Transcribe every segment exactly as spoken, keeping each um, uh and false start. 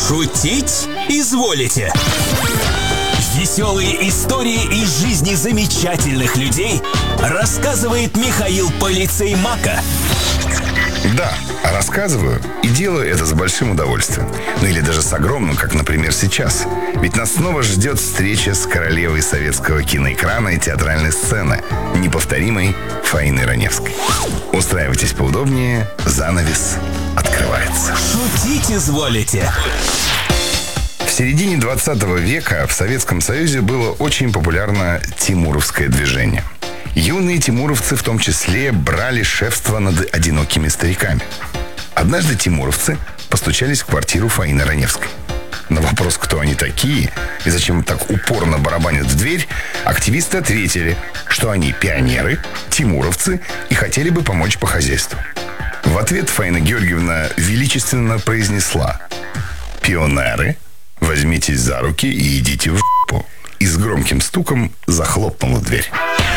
Шутить изволите? Веселые истории из жизни замечательных людей рассказывает Михаил Полицей Мака. Да, рассказываю и делаю это с большим удовольствием. Ну или даже с огромным, как, например, сейчас. Ведь нас снова ждет встреча с королевой советского киноэкрана и театральной сцены, неповторимой Фаиной Раневской. Устраивайтесь поудобнее, занавес открывается. Шутить изволите? В середине двадцатого века в Советском Союзе было очень популярно тимуровское движение. Юные тимуровцы в том числе брали шефство над одинокими стариками. Однажды тимуровцы постучались в квартиру Фаины Раневской. На вопрос, кто они такие и зачем так упорно барабанят в дверь, активисты ответили, что они пионеры, тимуровцы и хотели бы помочь по хозяйству. В ответ Фаина Георгиевна величественно произнесла: «Пионеры, возьмитесь за руки и идите в ***у». И с громким стуком захлопнула дверь.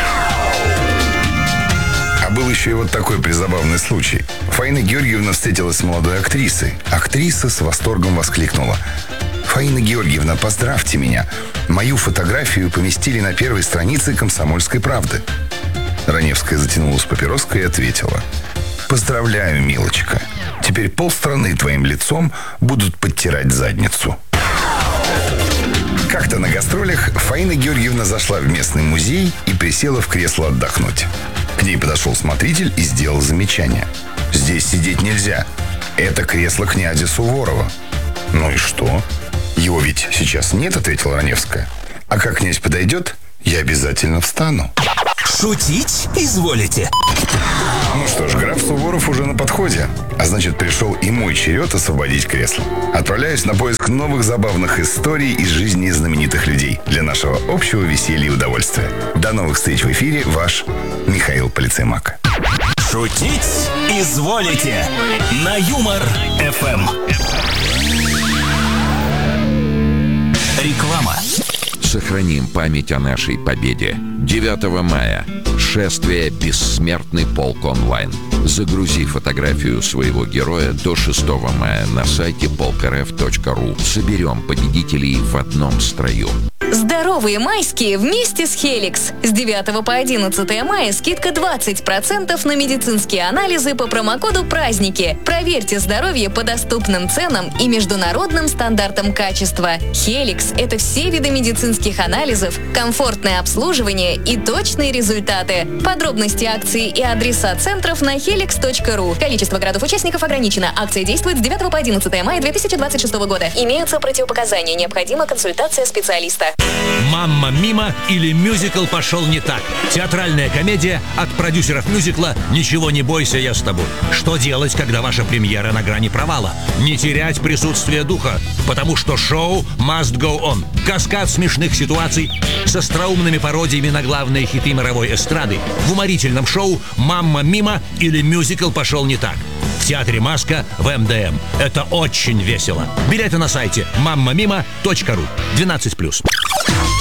А был еще и вот такой призабавный случай. Фаина Георгиевна встретилась с молодой актрисой. Актриса с восторгом воскликнула: «Фаина Георгиевна, поздравьте меня. Мою фотографию поместили на первой странице «Комсомольской правды». Раневская затянулась папироской и ответила: «Поздравляю, милочка. Теперь полстраны твоим лицом будут подтирать задницу». Как-то на гастролях Фаина Георгиевна зашла в местный музей и присела в кресло отдохнуть. К ней подошел смотритель и сделал замечание: «Здесь сидеть нельзя. Это кресло князя Суворова». «Ну и что? Его ведь сейчас нет», — ответила Раневская. «А как князь подойдет, я обязательно встану». Шутить изволите? Ну что ж, граф Суворов уже на подходе. А значит, пришел и мой черед освободить кресло. Отправляюсь на поиск новых забавных историй из жизни знаменитых людей для нашего общего веселья и удовольствия. До новых встреч в эфире. Ваш Михаил Полицей Мака. Шутить изволите? На Юмор-эф эм. Реклама. Сохраним память о нашей победе. девятого мая. Шествие «Бессмертный полк онлайн». Загрузи фотографию своего героя до шестого мая на сайте полк эр эф точка ру. Соберем победителей в одном строю. Здоровые майские вместе с Helix. С девятого по одиннадцатое мая скидка двадцать процентов на медицинские анализы по промокоду «Праздники». Проверьте здоровье по доступным ценам и международным стандартам качества. Helix – это все виды медицинских анализов, комфортное обслуживание и точные результаты. Подробности акции и адреса центров на хеликс точка ру. Количество городов-участников ограничено. Акция действует с девятого по одиннадцатое мая две тысячи двадцать шестого года. Имеются противопоказания. Необходима консультация специалиста. «Мамма Мима» или «Мюзикл пошел не так». Театральная комедия от продюсеров мюзикла «Ничего не бойся, я с тобой». Что делать, когда ваша премьера на грани провала? Не терять присутствие духа, потому что шоу must go on. Каскад смешных ситуаций с остроумными пародиями на главные хиты мировой эстрады в уморительном шоу «Мамма Мима» или «Мюзикл пошел не так». В театре «Маска» в эм дэ эм. Это очень весело. Билеты на сайте мамма мима точка ру. двенадцать плюс.